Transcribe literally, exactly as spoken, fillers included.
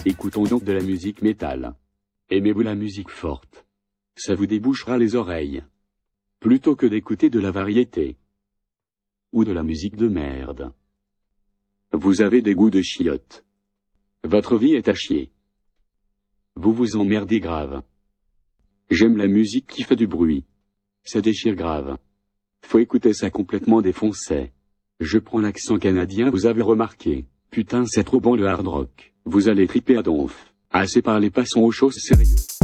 Écoutons donc de la musique métal. Aimez-vous la musique forte? Ça vous débouchera les oreilles. Plutôt que d'écouter de la variété. Ou de la musique de merde. Vous avez des goûts de chiottes. Votre vie est à chier. Vous vous emmerdez grave. J'aime la musique qui fait du bruit. Ça déchire grave. Faut écouter ça complètement défoncé. Je prends l'accent canadien, vous avez remarqué. Putain, c'est trop bon le hard rock. Vous allez triper à donf. Assez parlé, passons aux choses sérieuses.